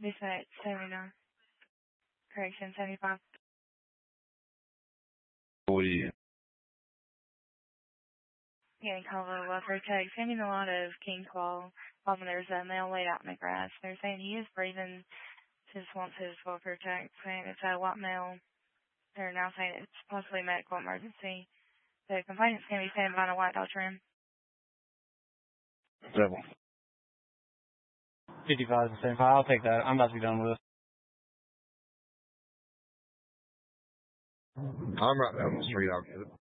Dispatch 79. Correction 75. What do you? Getting called a welfare check. Sending a lot of King Claw. There's a male laid out in the grass. They're saying he is breathing. Just wants his welfare check. Saying it's a white male. They're now saying it's possibly medical emergency. The complainant's going to be standing behind a white Dodge Ram. 55 is the same file. I'll take that. I'm about to be done with it. I'm right down the street. I'll get it.